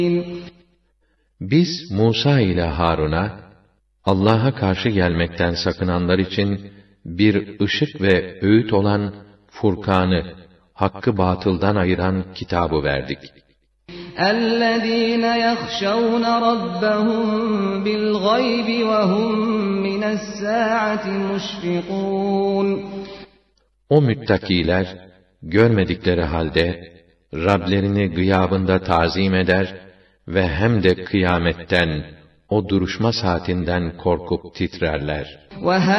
Biz Musa ile Harun'a, Allah'a karşı gelmekten sakınanlar için bir ışık ve öğüt olan Furkan'ı, hakkı batıldan ayıran kitabı verdik. اَلَّذ۪ينَ يَخْشَوْنَ رَبَّهُمْ بِالْغَيْبِ وَهُمْ مِنَ السَّاعَةِ مُشْفِقُونَ O müttakiler, görmedikleri halde, Rablerini gıyabında tazim eder ve hem de kıyametten, o duruşma saatinden korkup titrerler.